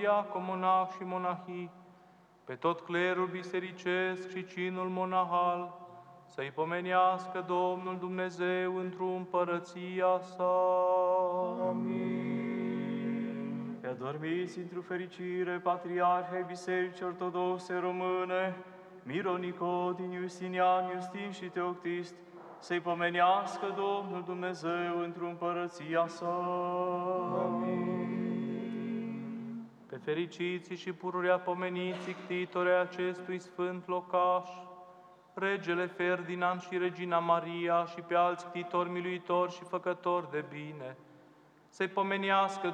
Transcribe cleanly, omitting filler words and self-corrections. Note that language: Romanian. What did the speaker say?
Diacomonah și monahii, pe tot clerul bisericesc și cinul monahal, să-i pomenească Domnul Dumnezeu într-o împărăția sa. Amin. Pe adormiți într-o fericire, Patriarhei Bisericii Ortodoxe Române, Miro Nicodin, Iustinian, Iustin și Teoctist, să-i pomenească Domnul Dumnezeu într-o împărăția sa. Amin. Pe fericiții și pururea pomeniții ctitore acestui sfânt locaș, regele Ferdinand și regina Maria și pe alți ctitori miluitori și făcători de bine, să-i pomenească